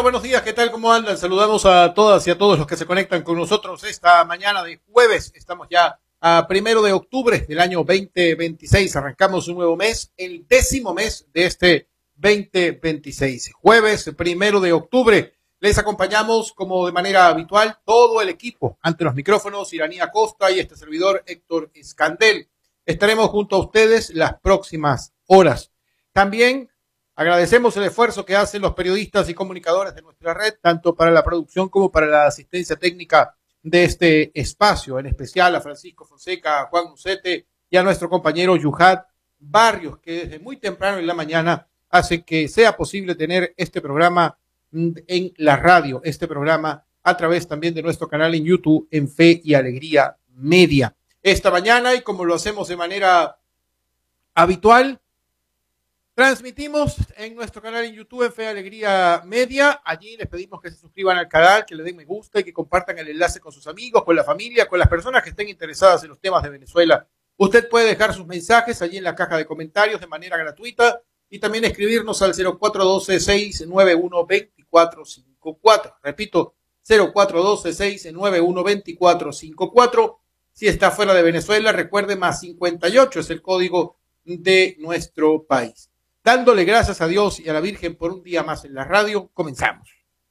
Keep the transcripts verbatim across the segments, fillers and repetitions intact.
buenos días, ¿qué tal? ¿Cómo andan? Saludamos a todas y a todos los que se conectan con nosotros esta mañana de jueves. Estamos ya a primero de octubre del año veinte veintiséis. Arrancamos un nuevo mes, el décimo mes de este veinte veintiséis. Jueves primero de octubre. Les acompañamos como de manera habitual todo el equipo ante los micrófonos, Iranía Costa y este servidor Héctor Escandel. Estaremos junto a ustedes las próximas horas. También agradecemos el esfuerzo que hacen los periodistas y comunicadores de nuestra red, tanto para la producción como para la asistencia técnica de este espacio, en especial a Francisco Fonseca, a Juan Musete y a nuestro compañero Yuhat Barrios, que desde muy temprano en la mañana hace que sea posible tener este programa en la radio, este programa a través también de nuestro canal en YouTube, en Fe y Alegría Media. Esta mañana, y como lo hacemos de manera habitual, transmitimos en nuestro canal en YouTube, en Fe y Alegría Media. Allí les pedimos que se suscriban al canal, que le den me gusta y que compartan el enlace con sus amigos, con la familia, con las personas que estén interesadas en los temas de Venezuela. Usted puede dejar sus mensajes allí en la caja de comentarios de manera gratuita y también escribirnos al cero cuatro uno dos, seis nueve uno, dos cuatro cinco cuatro. Repito, cero cuatro uno dos, seis nueve uno, dos cuatro cinco cuatro. Si está fuera de Venezuela, recuerde, más cincuenta y ocho es el código de nuestro país. Dándole gracias a Dios y a la Virgen por un día más en la radio, comenzamos.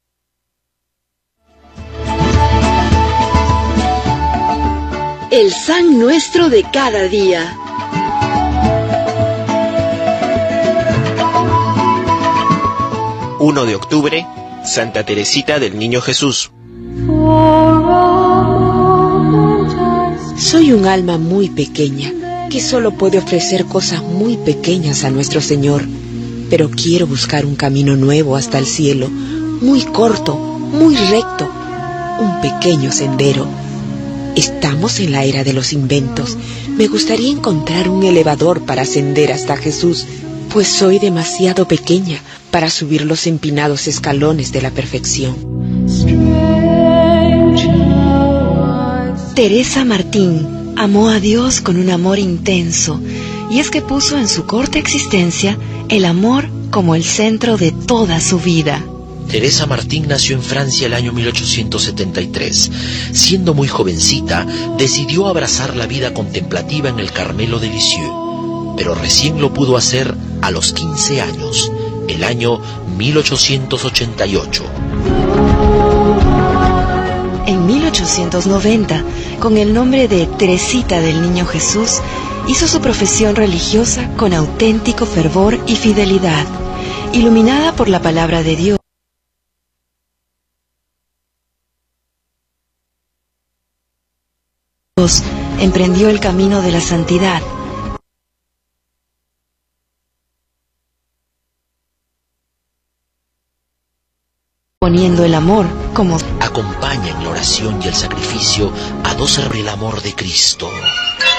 El San Nuestro de cada día. uno de octubre, Santa Teresita del Niño Jesús. Soy un alma muy pequeña, que solo puede ofrecer cosas muy pequeñas a nuestro Señor, pero quiero buscar un camino nuevo hasta el cielo, muy corto, muy recto, un pequeño sendero. Estamos en la era de los inventos. Me gustaría encontrar un elevador para ascender hasta Jesús, pues soy demasiado pequeña para subir los empinados escalones de la perfección. Teresa Martín amó a Dios con un amor intenso, y es que puso en su corta existencia el amor como el centro de toda su vida. Teresa Martín nació en Francia el año mil ochocientos setenta y tres. Siendo muy jovencita, decidió abrazar la vida contemplativa en el Carmelo de Lisieux, pero recién lo pudo hacer a los quince años, el año mil ochocientos ochenta y ocho. En mil ochocientos noventa, con el nombre de Teresita del Niño Jesús, hizo su profesión religiosa con auténtico fervor y fidelidad. Iluminada por la palabra de Dios, emprendió el camino de la santidad. Poniendo el amor como... Acompaña en la oración y el sacrificio a dos el amor de Cristo.